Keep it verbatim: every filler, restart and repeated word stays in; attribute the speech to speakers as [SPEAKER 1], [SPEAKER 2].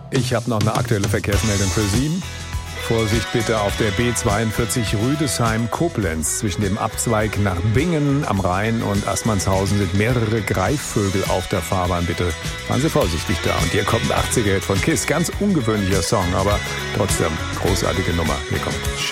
[SPEAKER 1] Ich habe noch eine aktuelle Verkehrsmeldung für Sie. Vorsicht bitte auf der B zweiundvierzig Rüdesheim-Koblenz. Zwischen dem Abzweig nach Bingen am Rhein und Assmannshausen sind mehrere Greifvögel auf der Fahrbahn. Bitte fahren Sie vorsichtig da. Und hier kommt ein achtziger-Hit von KISS. Ganz ungewöhnlicher Song, aber trotzdem großartige Nummer. Hier kommt